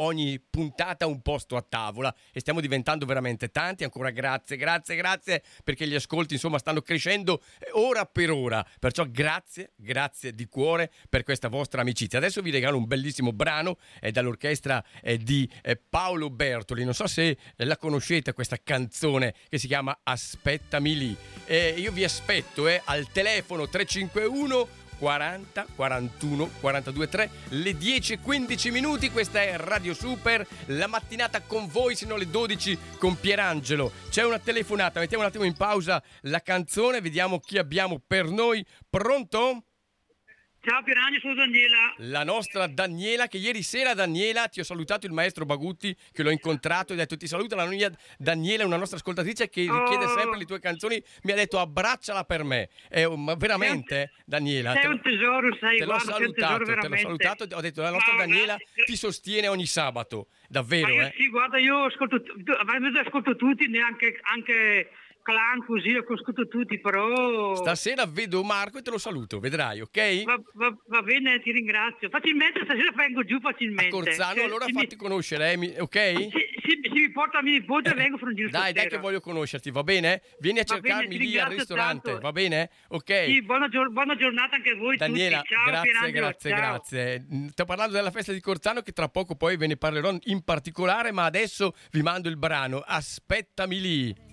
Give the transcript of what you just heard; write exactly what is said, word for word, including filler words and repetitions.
ogni puntata un posto a tavola e stiamo diventando veramente tanti. Ancora grazie, grazie, grazie, perché gli ascolti insomma stanno crescendo ora per ora, perciò grazie, grazie di cuore per questa vostra amicizia. Adesso vi regalo un bellissimo brano eh, dall'orchestra eh, di eh, Paolo Bertoli. Non so se eh, la conoscete questa canzone che si chiama Aspettami lì. Eh, io vi aspetto eh, al telefono tre cinque uno quaranta quarantuno quarantadue tre, le dieci e quindici minuti. Questa è Radio Super, la mattinata con voi sino alle dodici con Pierangelo. C'è una telefonata, mettiamo un attimo in pausa la canzone, vediamo chi abbiamo per noi. Pronto? Ciao Pierangelo, sono Daniela. La nostra Daniela, che ieri sera, Daniela, ti ho salutato il maestro Bagutti, che l'ho incontrato e ho detto ti saluta la mia Daniela, una nostra ascoltatrice che Oh. richiede sempre le tue canzoni, mi ha detto abbracciala per me. Eh, ma veramente, Daniela? Sei te un lo- tesoro, sai, Te l'ho guarda, sei un tesoro salutato, te l'ho veramente. salutato, ho detto la nostra Ma Daniela grazie. ti sostiene ogni sabato, davvero, Ma io eh? sì, guarda, io ascolto, tu- tu- ascolto tutti, neanche anche Clan così, io ascolto tutti, però Stasera vedo Marco e te lo saluto, vedrai, ok? va, va- va bene, ti ringrazio. Facilmente stasera vengo giù A facilmente. Corzano, Se- allora se fatti mi, conoscere, eh, mi- ok? se, se- se mi porta mia nipote vengo fra un giro Dai, dai stasera. che voglio conoscerti, va bene? Vieni a Va bene, cercarmi ti lì al ringrazio ristorante, tanto. va bene? Ok. Sì, buona, gior- buona giornata anche a voi Daniela, tutti. Ciao grazie, Pierangelo, grazie, ciao. grazie. Mm, Sto parlando della festa di Corzano che tra poco poi ve ne parlerò in particolare, ma adesso vi mando il brano. Aspettami lì.